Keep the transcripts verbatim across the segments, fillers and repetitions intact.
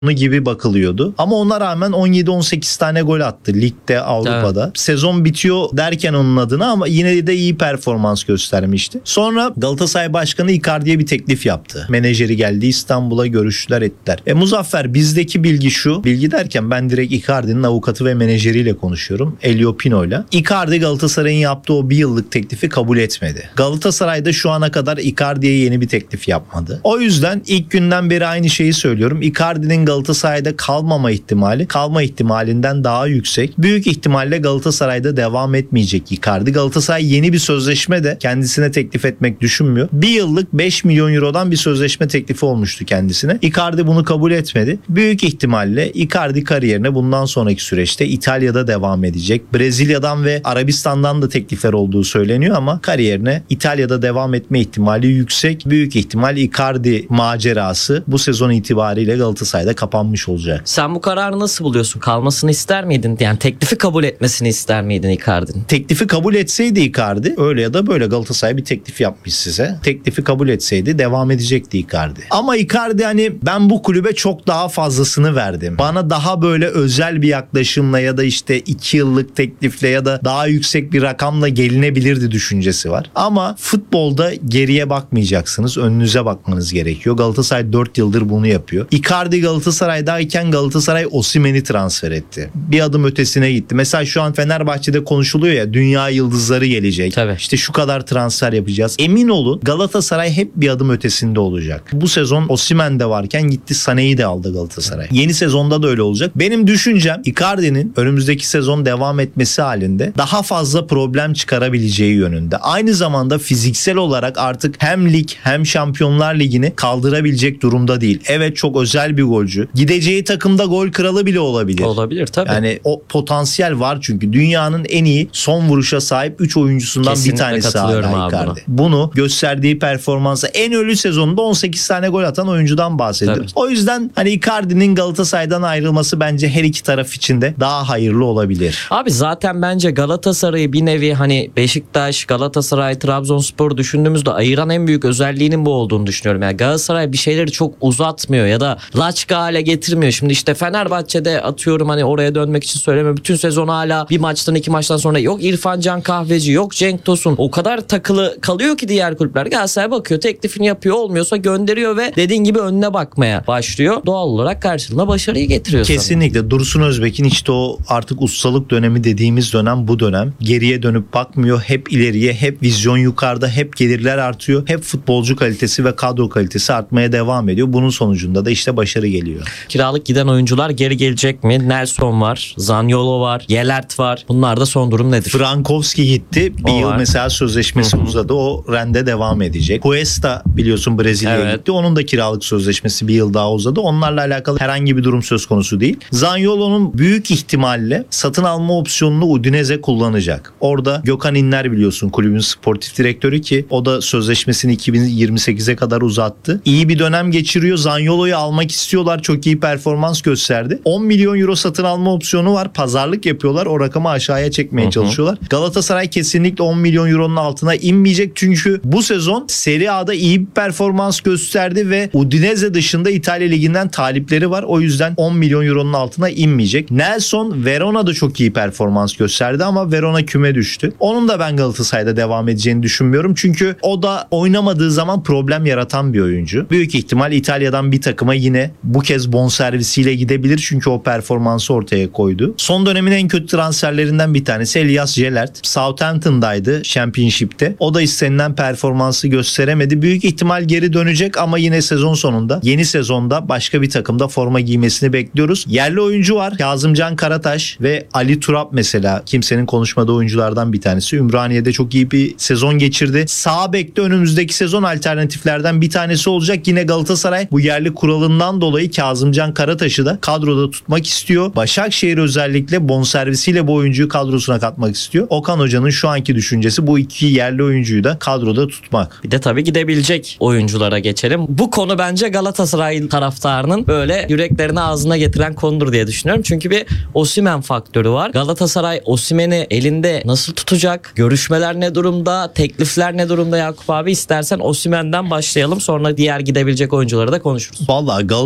gibi bakılıyordu. Ama ona rağmen on yedi on sekiz tane gol attı ligde, Avrupa'da. Evet. Sezon bitiyor derken onun adına ama yine de iyi performans göstermişti. Sonra Galatasaray Başkanı Icardi'ye bir teklif yaptı. Menajeri geldi İstanbul'a, görüştüler ettiler. E Muzaffer, bizdeki bilgi şu. Bilgi derken ben direkt Icardi'nin avukatı ve menajeriyle konuşuyorum. Elio Pino'yla. Icardi Galatasaray'ın yaptığı o bir yıllık teklifi kabul etmedi. Galatasaray'da şu ana kadar Icardi'ye yeni bir teklif yapmadı. O yüzden ilk günden beri aynı şeyi söylüyorum. Icardi'nin Galatasaray'da kalmama ihtimali kalma ihtimalinden daha yüksek. Büyük ihtimalle Galatasaray'da devam etmeyecek Icardi. Galatasaray yeni bir sözleşme de kendisine teklif etmek düşünmüyor. Bir yıllık beş milyon eurodan bir sözleşme teklifi olmuştu kendisine. Icardi bunu kabul etmedi. Büyük ihtimalle Icardi kariyerine bundan sonraki süreçte İtalya'da devam edecek. Brezilya'dan ve Arabistan'dan da teklifler olduğu söyleniyor ama kariyerine İtalya'da devam etme ihtimali yüksek. Büyük ihtimal Icardi macerası bu sezon itibariyle Galatasaray'da kapanmış olacak. Sen bu kararı nasıl buluyorsun? Kalmasını ister miydin? Yani teklifi kabul etmesini ister miydin Icardi'nin? Teklifi kabul etseydi Icardi, öyle ya da böyle Galatasaray bir teklif yapmış size. Teklifi kabul etseydi devam edecekti Icardi. Ama Icardi hani ben bu kulübe çok daha fazlasını verdim. Bana daha böyle özel bir yaklaşımla ya da işte iki yıllık teklifle ya da daha yüksek bir rakamla gelinebilirdi düşüncesi var. Ama futbolda geriye bakmayacaksınız. Önünüze bakmanız gerekiyor. Galatasaray dört yıldır bunu yapıyor. Icardi Galatasaray'dayken Galatasaray Osimhen'i transfer etti. Bir adım ötesine gitti. Mesela şu an Fenerbahçe'de konuşuluyor ya, dünya yıldızları gelecek. Tabii. İşte şu kadar transfer yapacağız. Emin olun Galatasaray hep bir adım ötesinde olacak. Bu sezon Osimhen de varken gitti Sané'yi de aldı Galatasaray. Yeni sezonda da öyle olacak. Benim düşüncem Icardi'nin önümüzdeki sezon devam etmesi halinde daha fazla problem çıkarabileceği yönünde. Aynı zamanda fiziksel olarak artık hem lig hem Şampiyonlar Ligi'ni kaldırabilecek durumda değil. Evet, çok özel bir golcü. Gideceği takımda gol kralı bile olabilir. Olabilir tabii. Yani o potansiyel var çünkü. Dünyanın en iyi son vuruşa sahip üç oyuncusundan Kesinlikle bir tanesi hala Icardi. Bunu gösterdiği performansa, en ölü sezonunda on sekiz tane gol atan oyuncudan bahsediyoruz. O yüzden hani Icardi'nin Galatasaray'dan ayrılması bence her iki taraf için de daha hayırlı olabilir. Abi zaten bence Galatasaray'ı bir nevi hani Beşiktaş, Galatasaray, Trabzonspor düşündüğümüzde ayıran en büyük özelliğinin bu olduğunu düşünüyorum. Yani Galatasaray bir şeyleri çok uzatmıyor ya da laçka hale getirmiyor. Şimdi işte Fenerbahçe'de atıyorum hani oraya dönmek için söylemiyorum. Bütün sezon hala bir maçtan iki maçtan sonra yok İrfan Can Kahveci, yok Cenk Tosun. O kadar takılı kalıyor ki diğer kulüpler. Galatasaray bakıyor, teklifini yapıyor, olmuyorsa gönderiyor ve dediğin gibi önüne bakmaya başlıyor. Doğal olarak karşılığına başarıyı getiriyor. Kesinlikle. Sana. Dursun Özbek'in işte o artık ustalık dönemi dediğimiz dönem bu dönem. Geriye dönüp bakmıyor. Hep ileriye, hep vizyon yukarıda, hep gelirler artıyor. Hep futbolcu kalitesi ve kadro kalitesi artmaya devam ediyor. Bunun sonucunda da işte başarı geliyor. Kiralık giden oyuncular geri gelecek mi? Nelson var, Zaniolo var, Yelert var. Bunlar da son durum nedir? Frankowski gitti. Bir O yıl var. mesela sözleşmesi Hı-hı. uzadı. O Rende devam edecek. Cuesta biliyorsun Brezilya'ya Evet. gitti. Onun da kiralık sözleşmesi bir yıl daha uzadı. Onlarla alakalı herhangi bir durum söz konusu değil. Zaniolo'nun büyük ihtimalle satın alma opsiyonunu Udinese kullanacak. Orada Gökhan İnler biliyorsun kulübün sportif direktörü ki o da sözleşmesini iki bin yirmi sekize kadar uzattı. İyi bir dönem geçiriyor. Zaniolo'yu almak istiyorlar. Çok iyi performans gösterdi. on milyon euro satın alma opsiyonu var. Pazarlık yapıyorlar. O rakamı aşağıya çekmeye Hı-hı. çalışıyorlar. Galatasaray kesinlikle on milyon euronun altına inmeyecek. Çünkü bu sezon Serie A'da iyi bir performans gösterdi ve Udinese dışında İtalya Ligi'nden talipleri var. O yüzden on milyon euronun altına inmeyecek. Nelson Verona'da çok iyi performans gösterdi ama Verona küme düştü. Onun da ben Galatasaray'da devam edeceğini düşünmüyorum. Çünkü o da oynamadığı zaman problem yaratan bir oyuncu. Büyük ihtimal İtalya'dan bir takıma yine bu kez bonservisiyle gidebilir. Çünkü o performansı ortaya koydu. Son dönemin en kötü transferlerinden bir tanesi Elias Gelert. Southampton'daydı Championship'te. O da istenilen performansı gösteremedi. Büyük ihtimal geri dönecek ama yine sezon sonunda yeni sezonda başka bir takımda forma giymesini bekliyoruz. Yerli oyuncu var. Kazımcan Karataş ve Ali Turap mesela kimsenin konuşmadığı oyunculardan bir tanesi. Ümraniye'de çok iyi bir sezon geçirdi. Sağ bekte önümüzdeki sezon alternatiflerden bir tanesi olacak. Yine Galatasaray bu yerli kuralından dolayı Kazımcan Karataş'ı da kadroda tutmak istiyor. Başakşehir özellikle bonservisiyle bu oyuncuyu kadrosuna katmak istiyor. Okan Hoca'nın şu anki düşüncesi bu iki yerli oyuncuyu da kadroda tutmak. Bir de tabii gidebilecek oyunculara geçelim. Bu konu bence Galatasaray taraftarının böyle yüreklerini ağzına getiren konudur diye düşünüyorum. Çünkü bir Osimhen faktörü var. Galatasaray Osimhen'i elinde nasıl tutacak? Görüşmeler ne durumda? Teklifler ne durumda Yakup abi? İstersen Osimhen'den başlayalım. Sonra diğer gidebilecek oyuncuları da konuşuruz. Vallahi Galatasaray'ın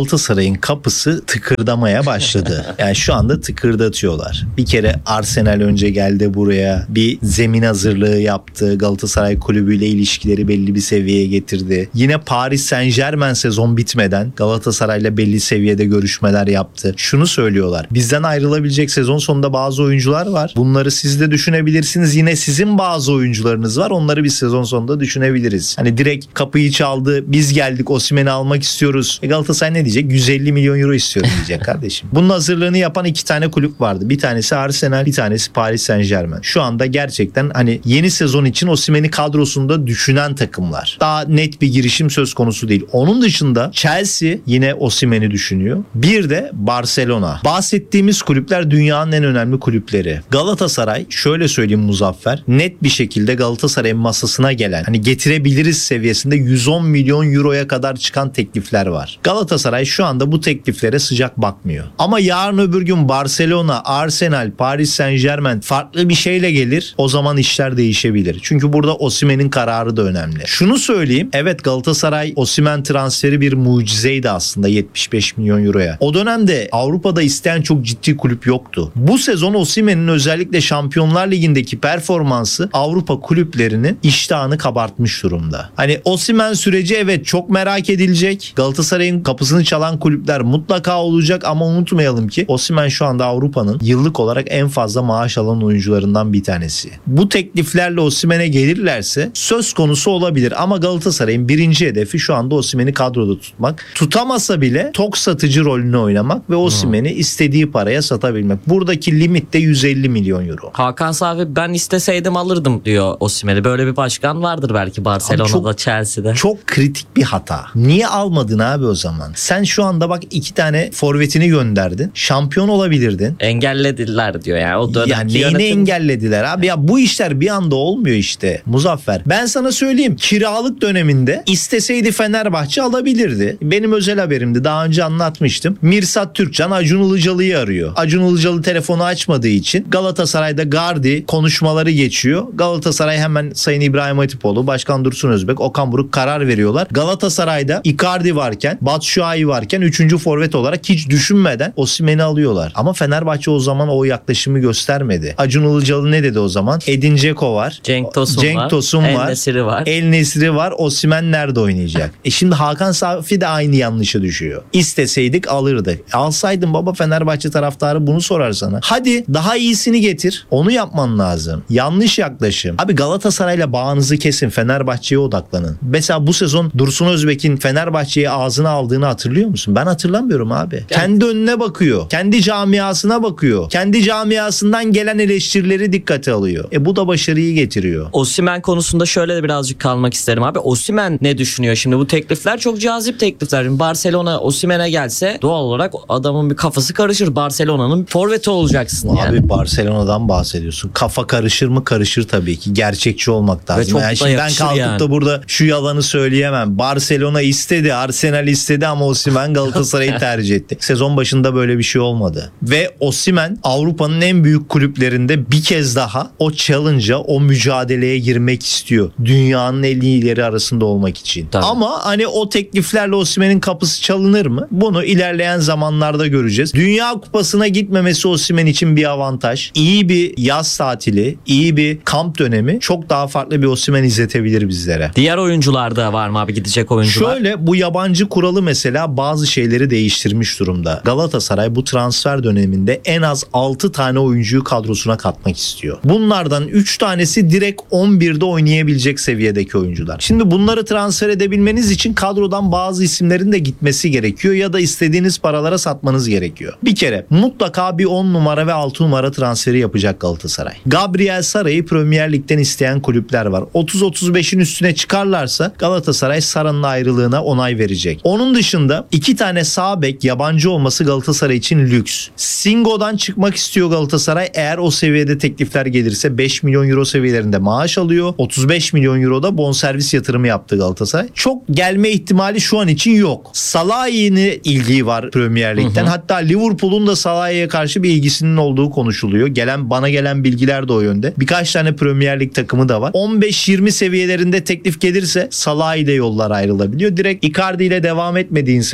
Galatasaray'ın kapısı tıkırdamaya başladı. Yani şu anda tıkırdatıyorlar. Bir kere Arsenal önce geldi buraya. Bir zemin hazırlığı yaptı. Galatasaray kulübüyle ilişkileri belli bir seviyeye getirdi. Yine Paris Saint-Germain sezon bitmeden Galatasaray'la belli seviyede görüşmeler yaptı. Şunu söylüyorlar. Bizden ayrılabilecek sezon sonunda bazı oyuncular var. Bunları siz de düşünebilirsiniz. Yine sizin bazı oyuncularınız var. Onları bir sezon sonunda düşünebiliriz. Hani direkt kapıyı çaldı. Biz geldik. Osimhen'i almak istiyoruz. E Galatasaray ne diyecek? yüz elli milyon euro istiyorum diyecek kardeşim. Bunun hazırlığını yapan iki tane kulüp vardı. Bir tanesi Arsenal, bir tanesi Paris Saint-Germain. Şu anda gerçekten hani yeni sezon için Osimhen'i kadrosunda düşünen takımlar. Daha net bir girişim söz konusu değil. Onun dışında Chelsea yine Osimhen'i düşünüyor. Bir de Barcelona. Bahsettiğimiz kulüpler dünyanın en önemli kulüpleri. Galatasaray şöyle söyleyeyim Muzaffer, net bir şekilde Galatasaray'ın masasına gelen, hani getirebiliriz seviyesinde yüz on milyon euroya kadar çıkan teklifler var. Galatasaray şu anda bu tekliflere sıcak bakmıyor. Ama yarın öbür gün Barcelona, Arsenal, Paris Saint-Germain farklı bir şeyle gelir. O zaman işler değişebilir. Çünkü burada Osimhen'in kararı da önemli. Şunu söyleyeyim. Evet, Galatasaray Osimhen transferi bir mucizeydi aslında, yetmiş beş milyon euroya. O dönemde Avrupa'da isteyen çok ciddi kulüp yoktu. Bu sezon Osimhen'in özellikle Şampiyonlar Ligi'ndeki performansı Avrupa kulüplerinin iştahını kabartmış durumda. Hani Osimhen süreci evet çok merak edilecek. Galatasaray'ın kapısını çalan kulüpler mutlaka olacak ama unutmayalım ki Osimhen şu anda Avrupa'nın yıllık olarak en fazla maaş alan oyuncularından bir tanesi. Bu tekliflerle Osimhen'e gelirlerse söz konusu olabilir ama Galatasaray'ın birinci hedefi şu anda Osimhen'i kadroda tutmak. Tutamasa bile tok satıcı rolünü oynamak ve Osimhen'i hmm. istediği paraya satabilmek. Buradaki limit de yüz elli milyon euro. Hakan Safi ben isteseydim alırdım diyor Osimhen'i. Böyle bir başkan vardır belki Barcelona'da, çok, Chelsea'de. Çok kritik bir hata. Niye almadın abi o zaman? Sen şu anda bak iki tane forvetini gönderdin. Şampiyon olabilirdin. Engellediler diyor yani. O dönemki ya neyini yönetim... engellediler abi? Ya bu işler bir anda olmuyor işte Muzaffer. Ben sana söyleyeyim, kiralık döneminde isteseydi Fenerbahçe alabilirdi. Benim özel haberimdi. Daha önce anlatmıştım. Mirsat Türkcan Acun Ilıcalı'yı arıyor. Acun Ilıcalı telefonu açmadığı için Galatasaray'da Gardi konuşmaları geçiyor. Galatasaray hemen Sayın İbrahim Hatipoğlu, Başkan Dursun Özbek, Okan Buruk karar veriyorlar. Galatasaray'da Icardi varken, Batshuayi varken üçüncü forvet olarak hiç düşünmeden Osimhen'i alıyorlar. Ama Fenerbahçe o zaman o yaklaşımı göstermedi. Acun Ilıcalı ne dedi o zaman? Edin Dzeko var. Cenk Tosun Cenk var. Tosun El var. Nesiri var. El Nesiri var. Osimhen nerede oynayacak? e şimdi Hakan Safi de aynı yanlışı düşüyor. İsteseydik alırdık. Alsaydın baba, Fenerbahçe taraftarı bunu sorar sana. Hadi daha iyisini getir. Onu yapman lazım. Yanlış yaklaşım. Abi Galatasaray'la bağınızı kesin. Fenerbahçe'ye odaklanın. Mesela bu sezon Dursun Özbek'in Fenerbahçe'yi ağzına aldığını hatırlıyor musun? Ben hatırlamıyorum abi. Yani... Kendi önüne bakıyor. Kendi camiasına bakıyor. Kendi camiasından gelen eleştirileri dikkate alıyor. E bu da başarıyı getiriyor. Osimhen konusunda şöyle de birazcık kalmak isterim abi. Osimhen ne düşünüyor? Şimdi bu teklifler çok cazip teklifler. Şimdi Barcelona Osimhen'e gelse doğal olarak adamın bir kafası karışır. Barcelona'nın forveti olacaksın abi yani. Abi Barcelona'dan bahsediyorsun. Kafa karışır mı? Karışır tabii ki. Gerçekçi olmak lazım. Yani şimdi ben kalkıp yani. da burada şu yalanı söyleyemem. Barcelona istedi, Arsenal istedi ama Osimhen Galatasaray'ı tercih etti. Sezon başında böyle bir şey olmadı. Ve Osimhen Avrupa'nın en büyük kulüplerinde bir kez daha o challenge'a, o mücadeleye girmek istiyor. Dünyanın en iyileri arasında olmak için. Tabii. Ama hani o tekliflerle Osimhen'in kapısı çalınır mı? Bunu ilerleyen zamanlarda göreceğiz. Dünya Kupası'na gitmemesi Osimhen için bir avantaj. İyi bir yaz tatili, iyi bir kamp dönemi çok daha farklı bir Osimhen izletebilir bizlere. Diğer oyuncularda var mı abi gidecek oyuncular? Şöyle, bu yabancı kuralı mesela bazı şeyleri değiştirmiş durumda. Galatasaray bu transfer döneminde en az altı tane oyuncuyu kadrosuna katmak istiyor. Bunlardan üç tanesi direkt on birde oynayabilecek seviyedeki oyuncular. Şimdi bunları transfer edebilmeniz için kadrodan bazı isimlerin de gitmesi gerekiyor ya da istediğiniz paralara satmanız gerekiyor. Bir kere mutlaka bir on numara ve altı numara transferi yapacak Galatasaray. Gabriel Sara'yı Premier Lig'den isteyen kulüpler var. otuz otuz beşin üstüne çıkarlarsa Galatasaray Sara'nın ayrılığına onay verecek. Onun dışında iki tane sağ bek yabancı olması Galatasaray için lüks. Singo'dan çıkmak istiyor Galatasaray. Eğer o seviyede teklifler gelirse beş milyon euro seviyelerinde maaş alıyor. otuz beş milyon euro da bonservis yatırımı yaptı Galatasaray. Çok gelme ihtimali şu an için yok. Salah'ın ilgiyi var Premier Lig'den. Hı hı. Hatta Liverpool'un da Salah'a karşı bir ilgisinin olduğu konuşuluyor. Gelen bana gelen bilgiler de o yönde. Birkaç tane Premier Lig takımı da var. on beş yirmi seviyelerinde teklif gelirse Salah ile yollar ayrılabiliyor. Direkt Icardi ile devam etmediğin senaryoda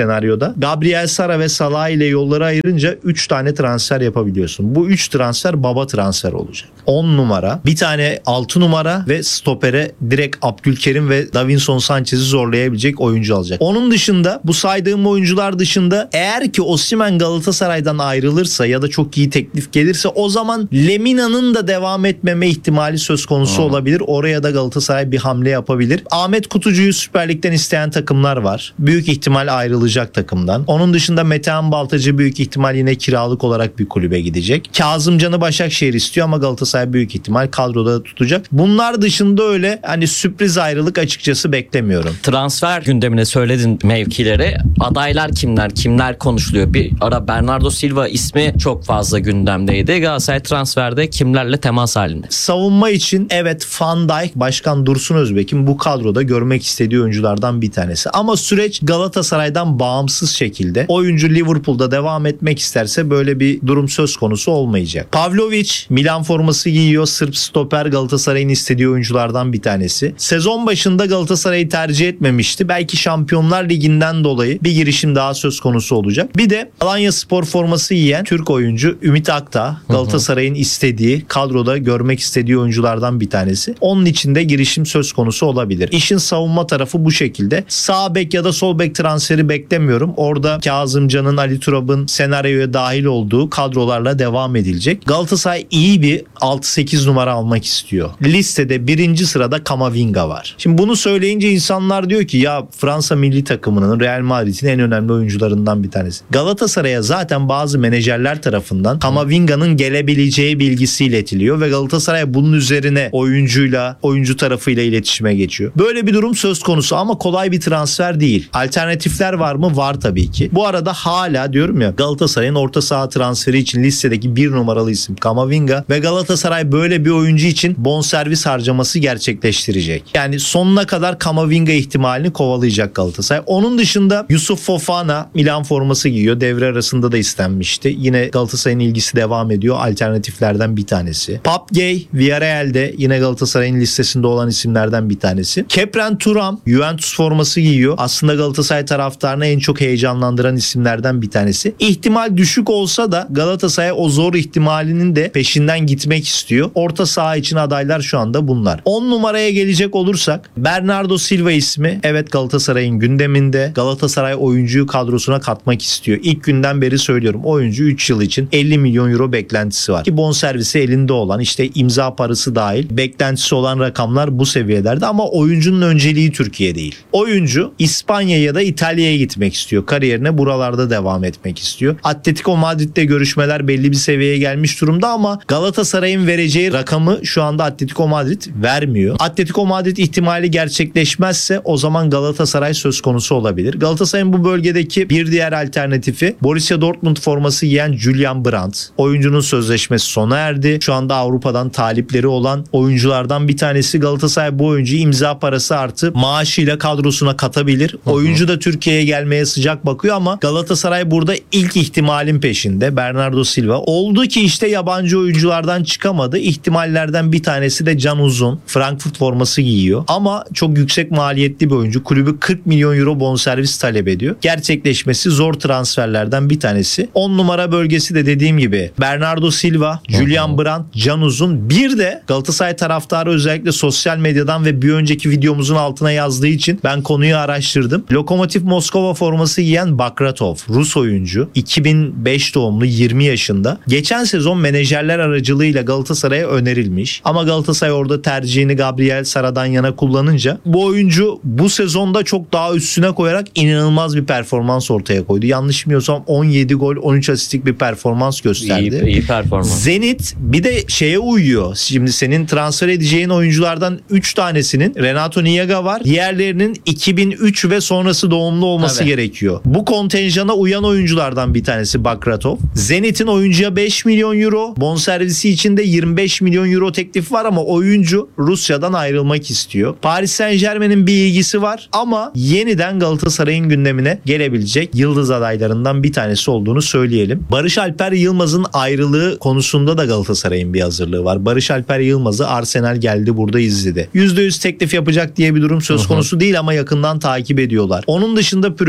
kadroda Gabriel Sara ve Salah ile yolları ayırınca üç tane transfer yapabiliyorsun. Bu üç transfer baba transfer olacak. on numara, bir tane altı numara ve stopere direkt Abdülkerim ve Davinson Sanchez'i zorlayabilecek oyuncu alacak. Onun dışında bu saydığım oyuncular dışında eğer ki Osimhen Galatasaray'dan ayrılırsa ya da çok iyi teklif gelirse o zaman Lemina'nın da devam etmeme ihtimali söz konusu hmm. olabilir. Oraya da Galatasaray bir hamle yapabilir. Ahmet Kutucu'yu Süper Lig'den isteyen takımlar var. Büyük ihtimal ayrılacak takımdan. Onun dışında Metehan Baltacı büyük ihtimal yine kiralık olarak bir kulübe gidecek. Kazımcan'ı Başakşehir istiyor ama Galatasaray büyük ihtimal kadroda tutacak. Bunlar dışında öyle hani sürpriz ayrılık açıkçası beklemiyorum. Transfer gündemine söyledin mevkileri. Adaylar kimler? Kimler konuşuluyor? Bir ara Bernardo Silva ismi çok fazla gündemdeydi. Galatasaray transferde kimlerle temas halinde? Savunma için evet Van Dijk, Başkan Dursun Özbek'in bu kadroda görmek istediği oyunculardan bir tanesi. Ama süreç Galatasaray'dan bağımsız şekilde oyuncu Liverpool'da devam etmek isterse böyle bir durum söz konusu olmayacak. Pavlovic Milan forması giyiyor. Sırp stoper Galatasaray'ın istediği oyunculardan bir tanesi. Sezon başında Galatasaray'ı tercih etmemişti. Belki Şampiyonlar Ligi'nden dolayı bir girişim daha söz konusu olacak. Bir de Alanyaspor forması giyen Türk oyuncu Ümit Akta Galatasaray'ın istediği, kadroda görmek istediği oyunculardan bir tanesi. Onun için de girişim söz konusu olabilir. İşin savunma tarafı bu şekilde. Sağ bek ya da sol bek transferi beklemiyorum. Orada Kazımcan'ın, Ali Turab'ın senaryoya dahil olduğu kadrolarla devam edilecek. Galatasaray iyi bir altı sekiz numara almak istiyor. Listede birinci sırada Kamavinga var. Şimdi bunu söyleyince insanlar diyor ki ya Fransa milli takımının, Real Madrid'in en önemli oyuncularından bir tanesi. Galatasaray'a zaten bazı menajerler tarafından Kamavinga'nın gelebileceği bilgisi iletiliyor ve Galatasaray bunun üzerine oyuncuyla, oyuncu tarafıyla iletişime geçiyor. Böyle bir durum söz konusu ama kolay bir transfer değil. Alternatifler var mı? Var tabii ki. Bu arada hala diyorum ya Galatasaray'ın orta saha transferi için listedeki bir numaralı isim Kamavinga ve Galatasaray böyle bir oyuncu için bonservis harcaması gerçekleştirecek. Yani sonuna kadar Kamavinga ihtimalini kovalayacak Galatasaray. Onun dışında Yusuf Fofana Milan forması giyiyor. Devre arasında da istenmişti. Yine Galatasaray'ın ilgisi devam ediyor. Alternatiflerden bir tanesi. Pape Gueye Villarreal'de yine Galatasaray'ın listesinde olan isimlerden bir tanesi. Kepren Thuram Juventus forması giyiyor. Aslında Galatasaray taraftarını en çok heyecanlandıran isimlerden bir tanesi. İhtimal düşük olsa da Galatasaray o zor ihtimalinin de peşinden gitmek istiyor. Orta saha için adaylar şu anda bunlar. on numaraya gelecek olursak Bernardo Silva ismi evet Galatasaray'ın gündeminde. Galatasaray oyuncuyu kadrosuna katmak istiyor. İlk günden beri söylüyorum. Oyuncu üç yıl için elli milyon euro beklentisi var. Ki bonservisi elinde olan işte imza parası dahil beklentisi olan rakamlar bu seviyelerde ama oyuncunun önceliği Türkiye değil. Oyuncu İspanya ya da İtalya'ya gitmek istiyor. Kariyerine buralarda devam etmek istiyor. Atletico Madrid'de görüşmeler belli bir seviyeye gelmiş durumda ama Galatasaray'ın vereceği rakamı şu anda Atletico Madrid vermiyor. Atletico Madrid ihtimali gerçekleşmezse o zaman Galatasaray söz konusu olabilir. Galatasaray'ın bu bölgedeki bir diğer alternatifi Borussia Dortmund forması giyen Julian Brandt. Oyuncunun sözleşmesi sona erdi. Şu anda Avrupa'dan talipleri olan oyunculardan bir tanesi. Galatasaray bu oyuncuyu imza parası artı maaşıyla kadrosuna katabilir. Hı hı. Oyuncu da Türkiye'ye gelmeye sıcak bakıyor ama Galatasaray burada ilk ihtimalin peşinde. Bernardo Silva. Oldu ki işte yabancı oyunculardan çıkamadı. İhtimallerden bir tanesi de Can Uzun. Frankfurt forması giyiyor. Ama çok yüksek maliyetli bir oyuncu. Kulübü kırk milyon euro bonservis talep ediyor. Gerçekleşmesi zor transferlerden bir tanesi. on numara bölgesi de dediğim gibi Bernardo Silva, Julian Brandt, Can Uzun. Bir de Galatasaray taraftarı özellikle sosyal medyadan ve bir önceki videomuzun altına yazdığı için ben konuyu araştırdım. Lokomotiv Moskova forması giyen Bakratov. Rus oyuncu. iki bin beş doğumlu, yirmi yaşında. Geçen sezon menajerler aracılığıyla Galatasaray'a önerilmiş. Ama Galatasaray orada tercihini Gabriel Sara'dan yana kullanınca bu oyuncu bu sezonda çok daha üstüne koyarak inanılmaz bir performans ortaya koydu. Yanlış bilmiyorsam on yedi gol on üç asistlik bir performans gösterdi. İyi, iyi performans. Zenit bir de şeye uyuyor. Şimdi senin transfer edeceğin oyunculardan üç tanesinin Renato Niyaga var. Diğerlerinin iki bin üç ve sonrası doğumlu olması Tabii. gerekiyor. Bu kontenjana uyan oyunculardan bir tanesi Bakratov. Zenit'in oyuncuya beş milyon euro, bonservisi için de yirmi beş milyon euro teklif var ama oyuncu Rusya'dan ayrılmak istiyor. Paris Saint-Germain'in bir ilgisi var ama yeniden Galatasaray'ın gündemine gelebilecek yıldız adaylarından bir tanesi olduğunu söyleyelim. Barış Alper Yılmaz'ın ayrılığı konusunda da Galatasaray'ın bir hazırlığı var. Barış Alper Yılmaz'ı Arsenal geldi burada izledi. yüzde yüz teklif yapacak diye bir durum söz konusu değil ama yakından takip ediyorlar. Onun dışında Premier Lig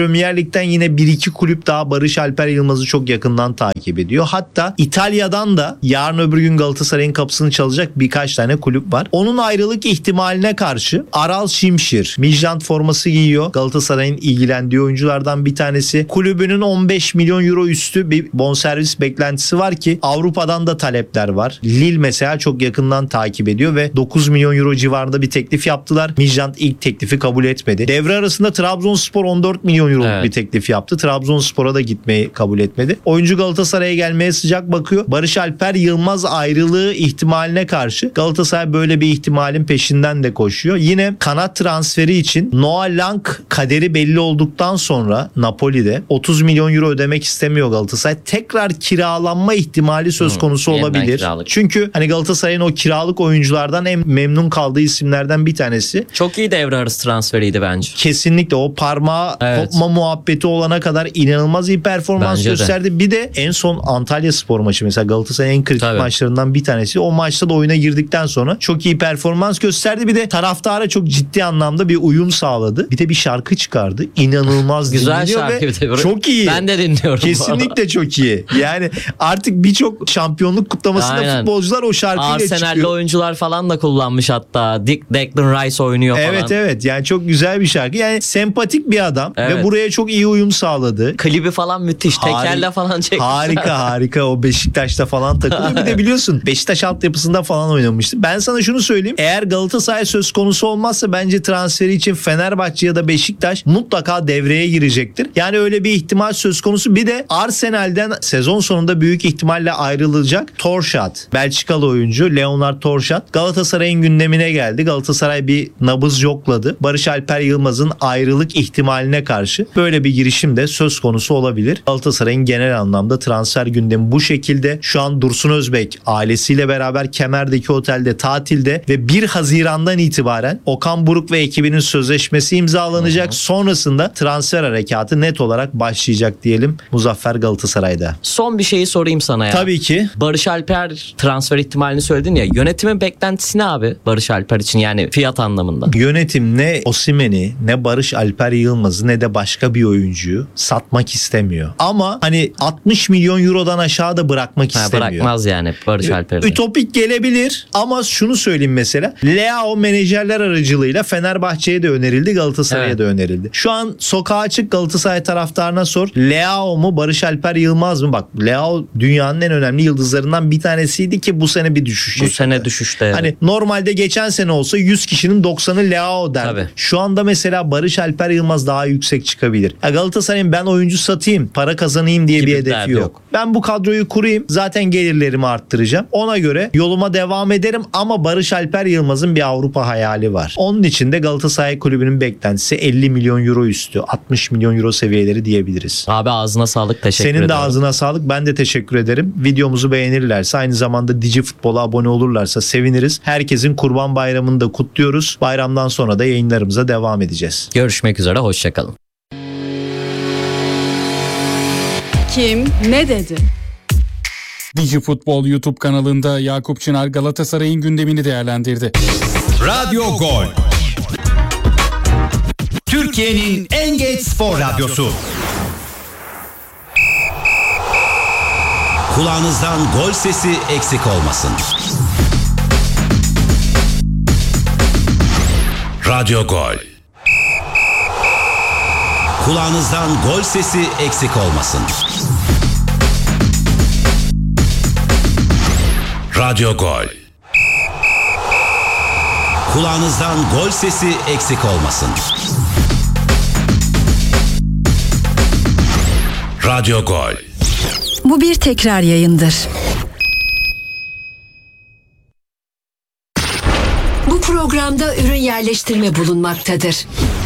Lig'den yine bir iki kulüp daha Barış Alper Yılmaz'ı çok yakından takip ediyor. Hatta İtalya'dan da yarın öbür gün Galatasaray'ın kapısını çalacak birkaç tane kulüp var. Onun ayrılık ihtimaline karşı Aral Şimşir Midtjylland forması giyiyor. Galatasaray'ın ilgilendiği oyunculardan bir tanesi. Kulübünün on beş milyon euro üstü bir bonservis beklentisi var ki Avrupa'dan da talepler var. Lille mesela çok yakından takip ediyor ve dokuz milyon euro civarında bir teklif yaptılar. Midtjylland ilk teklifi kabul etmedi. Devre arasında Trabzonspor on dört milyon euro evet. bir teklif yaptı. Trabzonspor'a da gitmeyi kabul etmedi. Oyuncu Galatasaray'a gelmeye sıcak bakıyor. Barış Alper Yılmaz ayrılığı ihtimaline karşı Galatasaray böyle bir ihtimalin peşinden de koşuyor. Yine kanat transferi için Noah Lang kaderi belli olduktan sonra Napoli'de otuz milyon euro ödemek istemiyor Galatasaray. Tekrar kiralanma ihtimali söz konusu hmm, olabilir. Kiralık. Çünkü hani Galatasaray'ın o kiralık oyunculardan en memnun kaldığı isimlerden bir tanesi. Çok iyi devre arası transferiydi bence. Kesinlikle o parmağı evet. kopma muhabbeti olana kadar inanılmaz iyi performans Bence gösterdi. de. Bir de en son Antalyaspor maçı mesela Galatasaray'ın en kritik Tabii. maçlarından bir tanesi. O maçta da oyuna girdikten sonra çok iyi performans gösterdi. Bir de taraftara çok ciddi anlamda bir uyum sağladı. Bir de bir şarkı çıkardı. İnanılmaz Güzel dinleniyor şarkı ve bir de. çok iyi. Ben de dinliyorum. Kesinlikle çok iyi. Yani artık birçok şampiyonluk kutlamasında Aynen. futbolcular o şarkıyla Arsenal'li çıkıyor. oyuncular falan da kullanmış hatta. Dick Declan Rice oynuyor falan. Evet evet yani çok güzel bir şarkı. Yani sempatik bir adam Evet. ve buraya çok iyi uyum sağladı. Klibi falan müthiş. Harika. Tekerle falan çekmiş. Harika harika o Beşiktaş'ta falan takılıyor. Bir de biliyorsun Beşiktaş altyapısında falan oynamıştı. Ben sana şunu söyleyeyim. Eğer Galatasaray söz konusu olmazsa bence transferi için Fenerbahçe ya da Beşiktaş mutlaka devreye girecektir. Yani öyle bir ihtimal söz konusu. Bir de Arsenal'den sezon sonunda büyük ihtimalle ayrılacak Torşat. Belçikalı oyuncu Leonard Torşat. Galatasaray'ın gündemine geldi. Galatasaray bir nabız yokladı. Barış Alper Yılmaz'ın ayrılık ihtimaline karşı böyle bir girişim de söz konusu olabilir. Galatasaray'ın genel anlamda transfer gündemi bu şekilde. Şu an Dursun Özbek ailesiyle beraber Kemer'deki otelde tatilde ve bir Haziran'dan itibaren Okan Buruk ve ekibinin sözleşmesi imzalanacak. Hı hı. Sonrasında transfer harekatı net olarak başlayacak diyelim Muzaffer Galatasaray'da. Son bir şeyi sorayım sana ya. Tabii ki. Barış Alper transfer ihtimalini söyledin ya. Yönetimin beklentisi ne abi Barış Alper için yani fiyat anlamında? Yönetim ne Osimhen'i ne Barış Alper Yılmaz'ı ne de başka bir oyuncuyu satmak istemiyor. Ama hani altmış milyon eurodan aşağı da bırakmak Ha, istemiyor. bırakmaz yani Barış Alper'i. Ütopik gelebilir ama şunu söyleyeyim mesela. Leao menajerler aracılığıyla Fenerbahçe'ye de önerildi, Galatasaray'a Evet. da önerildi. Şu an sokağa çık Galatasaray taraftarına sor. Leao mu Barış Alper Yılmaz mı? Bak Leao dünyanın en önemli yıldızlarından bir tanesiydi ki bu sene bir düşüş Bu yaşadı. sene düşüşte. Evet. Hani normalde geçen sene olsa yüz kişinin doksanı Leao derdi. Tabii. Şu anda mesela Barış Alper Yılmaz daha yüksek çıkabilir. Ya Galatasaray'ın ben oyuncu satayım, para kazanayım diye Gibi bir hedefi derdi yok. yok. Ben bu kadroyu kurayım, zaten gelirlerimi arttıracağım. Ona göre yoluma devam ederim ama Barış Alper Yılmaz'ın bir Avrupa hayali var. Onun için de Galatasaray kulübünün beklentisi elli milyon euro üstü, altmış milyon euro seviyeleri diyebiliriz. Abi ağzına sağlık, teşekkür Senin ederim. de ağzına sağlık. Ben de teşekkür ederim. Videomuzu beğenirlerse, aynı zamanda Digi Futbol'a abone olurlarsa seviniriz. Herkesin Kurban Bayramı'nı da kutluyoruz. Bayramdan sonra da yayınlarımıza devam edeceğiz. Görüşmek üzere, hoşçakalın. Kim ne dedi? Digi Futbol YouTube kanalında Yakup Çınar Galatasaray'ın gündemini değerlendirdi. Radyo Gol. Türkiye'nin en geç spor radyosu. Kulağınızdan gol sesi eksik olmasın. Radyo Gol. Kulağınızdan gol sesi eksik olmasın. Radyo Gol. Kulağınızdan gol sesi eksik olmasın. Radyo Gol. Bu bir tekrar yayındır. Bu programda ürün yerleştirme bulunmaktadır.